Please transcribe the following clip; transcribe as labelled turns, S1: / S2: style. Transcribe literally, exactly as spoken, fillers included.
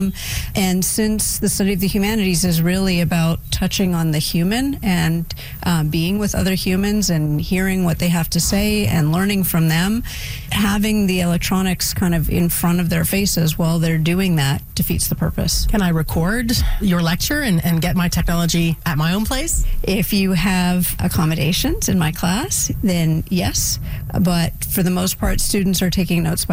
S1: And since the study of the humanities is really about touching on the human and um, being with other humans and hearing what they have to say and learning from them, having the electronics kind of in front of their faces while they're doing that defeats the purpose.
S2: Can I record your lecture and, and get my technology at my own place?
S1: If you have accommodations in my class, then yes. But for the most part, students are taking notes by